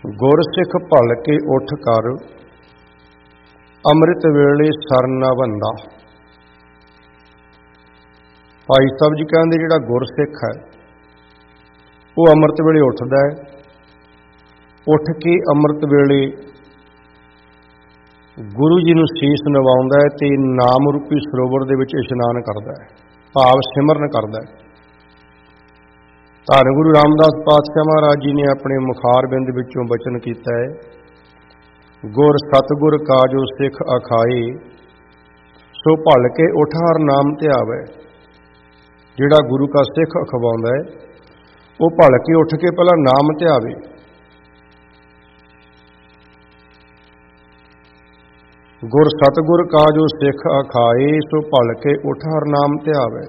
ਗੁਰ ਸਿੱਖ ਭਲ ਕੇ ਉੱਠ ਕਰ, ਅੰਮ੍ਰਿਤ ਵੇਲੇ ਸਰਨ ਨਾ ਬੰਦਾ। ਭਾਈ ਸਾਹਿਬ ਜੀ ਕਹਿੰਦੇ ਜਿਹੜਾ ਗੁਰਸਿੱਖ ਹੈ ਉਹ ਅੰਮ੍ਰਿਤ ਵੇਲੇ ਉੱਠਦਾ ਹੈ, ਉੱਠ ਕੇ ਅੰਮ੍ਰਿਤ ਵੇਲੇ ਗੁਰੂ ਜੀ ਨੂੰ ਸੀਸ ਨਿਵਾਉਂਦਾ ਹੈ ਤੇ ਨਾਮ ਰੂਪੀ ਸਰੋਵਰ ਦੇ ਵਿੱਚ ਇਸ਼ਨਾਨ ਕਰਦਾ ਹੈ, ਭਾਵ ਸਿਮਰਨ ਕਰਦਾ ਹੈ। ਧੰਨ ਗੁਰੂ ਰਾਮਦਾਸ ਪਾਤਸ਼ਾਹ ਮਹਾਰਾਜ ਜੀ ਨੇ ਆਪਣੇ ਮੁਖਾਰਬਿੰਦ ਵਿੱਚੋਂ ਬਚਨ ਕੀਤਾ ਹੈ, ਗੁਰ ਸਤਿਗੁਰ ਕਾਜੋ ਸਿੱਖ ਅਖਾਏ, ਸੋ ਭਲ ਕੇ ਉਠ ਹਰ ਨਾਮ ਧਿਆਵੈ। ਜਿਹੜਾ ਗੁਰੂ ਕਾ ਸਿੱਖ ਅਖਵਾਉਂਦਾ ਹੈ ਉਹ ਭਲ ਕੇ ਉੱਠ ਕੇ ਪਹਿਲਾਂ ਨਾਮ ਧਿਆਵੇ। ਗੁਰ ਸਤਿਗੁਰ ਕਾਜੋ ਸਿੱਖ ਅਖਾਏ, ਸੋ ਭਲ ਕੇ ਉਠ ਹਰ ਨਾਮ ਧਿਆਵੈ।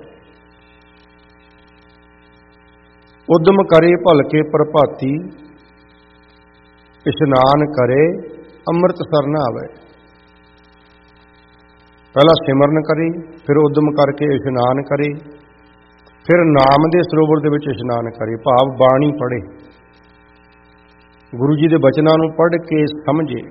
ਉਦਮ ਕਰੇ ਭਲ ਕੇ ਪ੍ਰਭਾਤੀ, ਇਸ਼ਨਾਨ ਕਰੇ ਅੰਮ੍ਰਿਤ ਸਰਨ ਆਵੇ। ਪਹਿਲਾਂ ਸਿਮਰਨ ਕਰੇ, ਫਿਰ ਉਦਮ ਕਰਕੇ ਇਸ਼ਨਾਨ ਕਰੇ, ਫਿਰ ਨਾਮ ਦੇ ਸਰੋਵਰ ਦੇ ਵਿੱਚ ਇਸ਼ਨਾਨ ਕਰੇ, ਭਾਵ ਬਾਣੀ ਪੜ੍ਹੇ, ਗੁਰੂ ਜੀ ਦੇ ਬਚਨਾਂ ਨੂੰ ਪੜ੍ਹ ਕੇ ਸਮਝੇ।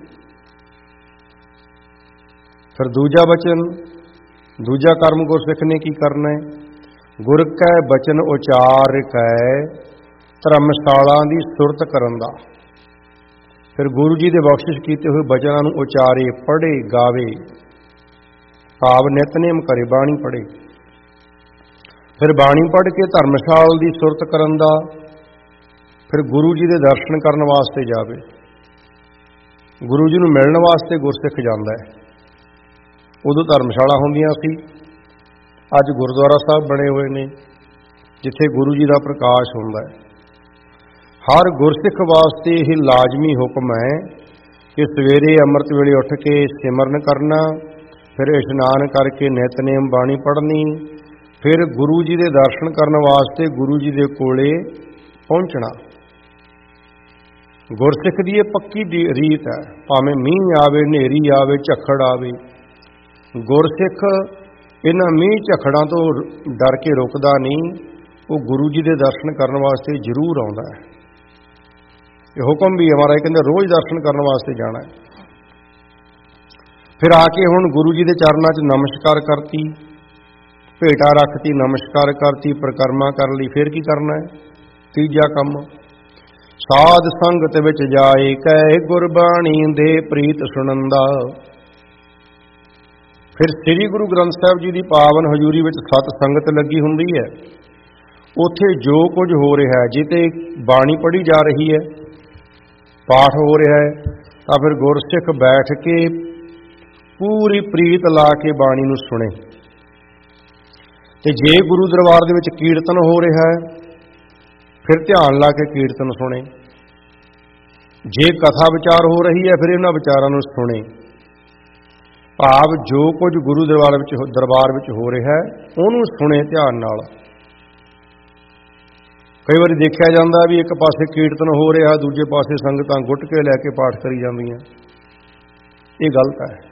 ਫਿਰ ਦੂਜਾ ਬਚਨ, ਦੂਜਾ ਕਰਮ ਗੁਰਸਿੱਖ ਨੇ ਕੀ ਕਰਨਾ ਹੈ? ਗੁਰ ਕੈ ਬਚਨ ਉਚਾਰ ਕੈ ਧਰਮਸ਼ਾਲਾ ਦੀ ਸੁਰਤ ਕਰਨ ਦਾ। ਫਿਰ ਗੁਰੂ ਜੀ ਦੇ ਬਖਸ਼ਿਸ਼ ਕੀਤੇ ਹੋਏ ਬਚਨਾਂ ਨੂੰ ਉਚਾਰੇ, ਪੜ੍ਹੇ, ਗਾਵੇ, ਭਾਵ ਨਿਤਨੇਮ ਕਰੇ, ਬਾਣੀ ਪੜ੍ਹੇ। ਫਿਰ ਬਾਣੀ ਪੜ੍ਹ ਕੇ ਧਰਮਸ਼ਾਲਾ ਦੀ ਸੁਰਤ ਕਰਨ ਦਾ। ਫਿਰ ਗੁਰੂ ਜੀ ਦੇ ਦਰਸ਼ਨ ਕਰਨ ਵਾਸਤੇ ਜਾਵੇ, ਗੁਰੂ ਜੀ ਨੂੰ ਮਿਲਣ ਵਾਸਤੇ ਗੁਰਸਿੱਖ ਜਾਂਦਾ ਹੈ। ਉਦੋਂ ਧਰਮਸ਼ਾਲਾ ਹੁੰਦੀਆਂ ਸੀ, ਅੱਜ ਗੁਰਦੁਆਰਾ ਸਾਹਿਬ ਬਣੇ ਹੋਏ ਨੇ ਜਿੱਥੇ ਗੁਰੂ ਜੀ ਦਾ ਪ੍ਰਕਾਸ਼ ਹੁੰਦਾ ਹੈ। ਹਰ ਗੁਰਸਿੱਖ ਵਾਸਤੇ ਇਹ ਲਾਜ਼ਮੀ ਹੁਕਮ ਹੈ ਕਿ ਸਵੇਰੇ ਅੰਮ੍ਰਿਤ ਵੇਲੇ ਉੱਠ ਕੇ ਸਿਮਰਨ ਕਰਨਾ, ਫਿਰ ਇਸ਼ਨਾਨ ਕਰਕੇ ਨਿਤਨੇਮ ਬਾਣੀ ਪੜ੍ਹਨੀ, ਫਿਰ ਗੁਰੂ ਜੀ ਦੇ ਦਰਸ਼ਨ ਕਰਨ ਵਾਸਤੇ ਗੁਰੂ ਜੀ ਦੇ ਕੋਲੇ ਪਹੁੰਚਣਾ। ਗੁਰਸਿੱਖ ਦੀ ਇਹ ਪੱਕੀ ਰੀਤ ਹੈ, ਭਾਵੇਂ ਮੀਂਹ ਆਵੇ, ਹਨੇਰੀ ਆਵੇ, ਝੱਖੜ ਆਵੇ, ਗੁਰਸਿੱਖ ਇਹਨਾਂ ਮੀਂਹ ਝੱਖੜਾਂ ਤੋਂ ਡਰ ਕੇ ਰੁਕਦਾ ਨਹੀਂ, ਉਹ ਗੁਰੂ ਜੀ ਦੇ ਦਰਸ਼ਨ ਕਰਨ ਵਾਸਤੇ ਜ਼ਰੂਰ ਆਉਂਦਾ ਹੈ। ਇਹ ਹੁਕਮ ਵੀ ਹਮਾਰਾ ਕਹਿੰਦੇ ਰੋਜ਼ ਦਰਸ਼ਨ ਕਰਨ ਵਾਸਤੇ ਜਾਣਾ ਹੈ। ਫਿਰ ਆ ਕੇ ਹੁਣ ਗੁਰੂ ਜੀ ਦੇ ਚਰਨਾਂ 'ਚ ਨਮਸਕਾਰ ਕਰਤੀ, ਭੇਟਾ ਰੱਖਤੀ, ਨਮਸਕਾਰ ਕਰਤੀ, ਪਰਿਕਰਮਾ ਕਰ ਲਈ। ਫਿਰ ਕੀ ਕਰਨਾ ਹੈ? ਤੀਜਾ ਕੰਮ, ਸਾਧ ਸੰਗਤ ਵਿੱਚ ਜਾਏ ਕੈ ਗੁਰਬਾਣੀ ਦੇ ਪ੍ਰੀਤ ਸੁਣਨ ਦਾ। ਫਿਰ ਸ੍ਰੀ ਗੁਰੂ ਗ੍ਰੰਥ ਸਾਹਿਬ ਜੀ ਦੀ ਪਾਵਨ ਹਜ਼ੂਰੀ ਵਿੱਚ ਸਤ ਸੰਗਤ ਲੱਗੀ ਹੁੰਦੀ ਹੈ। ਉੱਥੇ ਜੋ ਕੁਝ ਹੋ ਰਿਹਾ ਹੈ, ਜਿੱਥੇ ਬਾਣੀ ਪੜ੍ਹੀ ਜਾ ਰਹੀ ਹੈ, ਪਾਠ ਹੋ ਰਿਹਾ ਹੈ, ਤਾਂ ਫਿਰ ਗੁਰਸਿੱਖ ਬੈਠ ਕੇ ਪੂਰੀ ਪ੍ਰੀਤ ਲਾ ਕੇ ਬਾਣੀ ਨੂੰ ਸੁਣੇ। ਤੇ ਜੇ ਗੁਰੂ ਦਰਬਾਰ ਦੇ ਵਿੱਚ ਕੀਰਤਨ ਹੋ ਰਿਹਾ ਹੈ, ਫਿਰ ਧਿਆਨ ਲਾ ਕੇ ਕੀਰਤਨ ਸੁਣੇ। ਜੇ ਕਥਾ ਵਿਚਾਰ ਹੋ ਰਹੀ ਹੈ, ਫਿਰ ਇਹਨਾਂ ਵਿਚਾਰਾਂ ਨੂੰ ਸੁਣੇ। ਭਾਵ ਜੋ ਕੁਝ ਗੁਰੂ ਦਰਬਾਰ ਵਿੱਚ ਹੋ ਰਿਹਾ ਹੈ ਉਹਨੂੰ ਸੁਣੇ ਧਿਆਨ ਨਾਲ। ਕਈ ਵਾਰੀ ਦੇਖਿਆ ਜਾਂਦਾ ਵੀ ਇੱਕ ਪਾਸੇ ਕੀਰਤਨ ਹੋ ਰਿਹਾ, ਦੂਜੇ ਪਾਸੇ ਸੰਗਤਾਂ ਗੁੱਟ ਕੇ ਲੈ ਕੇ ਪਾਠ ਕਰੀ ਜਾਂਦੀਆਂ। ਇਹ ਗਲਤ ਹੈ।